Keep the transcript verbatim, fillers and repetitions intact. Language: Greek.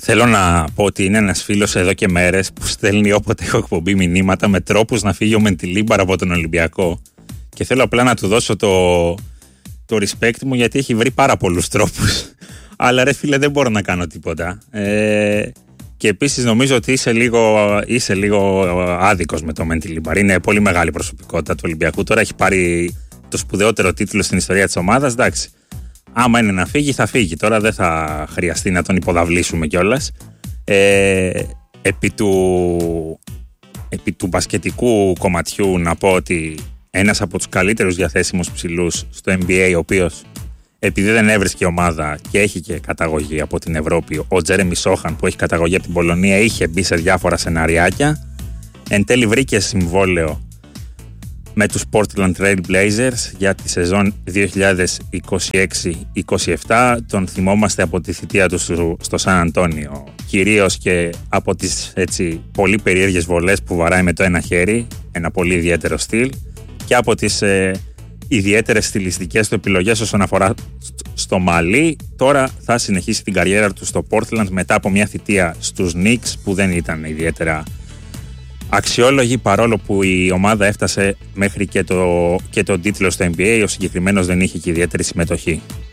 Θέλω να πω ότι είναι ένας φίλος εδώ και μέρες που στέλνει όποτε έχω εκπομπή μηνύματα με τρόπους να φύγει ο Μεντιλίμπαρ από τον Ολυμπιακό. Και θέλω απλά να του δώσω το, το respect μου, γιατί έχει βρει πάρα πολλούς τρόπους. Αλλά ρε φίλε, δεν μπορώ να κάνω τίποτα. Ε, και επίσης νομίζω ότι είσαι λίγο, είσαι λίγο άδικος με το Μεντιλίμπαρ. Είναι πολύ μεγάλη προσωπικότητα του Ολυμπιακού. Τώρα έχει πάρει το σπουδαιότερο τίτλο στην ιστορία της ομάδας. Εντάξει. Άμα είναι να φύγει, θα φύγει. Τώρα δεν θα χρειαστεί να τον υποδαβλήσουμε κιόλας. Ε, επί, του, επί του μπασκετικού κομματιού να πω ότι ένας από τους καλύτερους διαθέσιμους ψηλούς στο N B A, ο οποίος επειδή δεν έβρισκε ομάδα και έχει και καταγωγή από την Ευρώπη, ο Τζέρεμι Σόχαν που έχει καταγωγή από την Πολωνία, είχε μπει σε διάφορα σεναριάκια. Εν τέλει βρήκε συμβόλαιο με τους Portland Trail Blazers για τη σεζόν δύο χιλιάδες είκοσι έξι είκοσι επτά. Τον θυμόμαστε από τη θητεία του στο Σαν Αντώνιο, κυρίως και από τις έτσι πολύ περίεργες βολές που βαράει με το ένα χέρι, ένα πολύ ιδιαίτερο στυλ, και από τις ε, ιδιαίτερες στιλιστικές του επιλογές όσον αφορά στο μαλλί. Τώρα θα συνεχίσει την καριέρα του στο Portland μετά από μια θητεία στους Knicks που δεν ήταν ιδιαίτερα αξιόλογη, παρόλο που η ομάδα έφτασε μέχρι και, το, και τον τίτλο στο N B A. Ο συγκεκριμένος δεν είχε και ιδιαίτερη συμμετοχή.